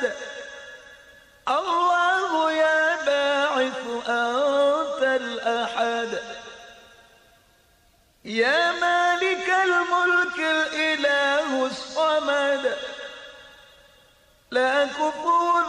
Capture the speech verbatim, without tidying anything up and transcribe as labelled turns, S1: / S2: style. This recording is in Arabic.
S1: أحد. الله يا باعث أنت الأحد. يا مالك الملك الإله الصمد. لا كفور